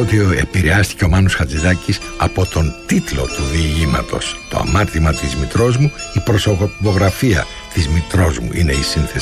ότι επηρεάστηκε ο Μάνος Χατζηδάκης από τον τίτλο του διηγήματος. Το αμάρτημα της μητρός μου, η προσωπογραφία της μητρός μου είναι η σύνθεση.